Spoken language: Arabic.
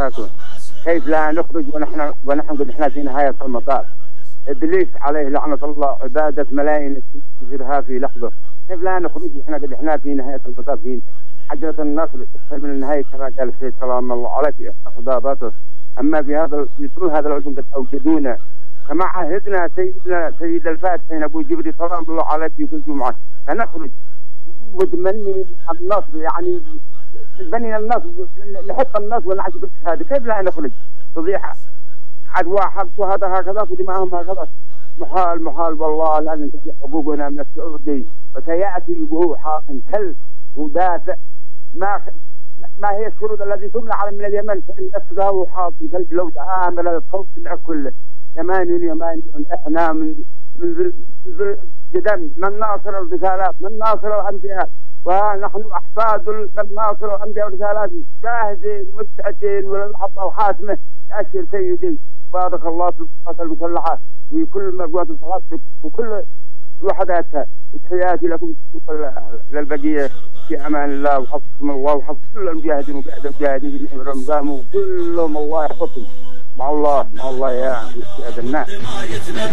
وبركاته. كيف لا نخرج ونحن قد احنا في نهاية المطاف؟ إبليس عليه لعنة الله عبادة ملايين تجرها في لحظة. كيف لا نخرج ونحن قد احنا في نهاية المطاف؟ في حجرة النصر تسهل من النهاية كما قال السيد سلام الله عليه في خطاباته. أما في طول هذا العدوان قد أوجدونا كما عهدنا سيد الفاتحين أبو جبريل سلام الله عليه في كل جمعة، فنخرج وتمني النصر، يعني بني النصر نحط النصر ونعجب بالشهادة. كيف لا نخرج؟ تضيع عدوى حبس وهذا هكذا ودماءهم هكذا. محال والله لازم تضيع حقوقنا من السعودي، وسيأتي وهو حاكم كل ودافع. ما هي الشروط التي تمنع على من اليمن؟ فإن نفسه وحاكم كلب لو تعامل الخوف كله. يماني احنا من قدم من ناصر الرسالات، من ناصر الانبياء، ونحن احفاد من ناصر الانبياء والرسالات، جاهزين مستعدين وللحظه وحاسمه. اشر سيدي بارك الله في القوات المسلحه وكل قوات الصحات وكل وحداتها. تحياتي لكم للبقيه في امان الله، وحفظكم الله وحفظ كل المجاهدين وبعد المجاهدين في محور المقام، وكلهم الله يحفظهم. مع الله يا الناس.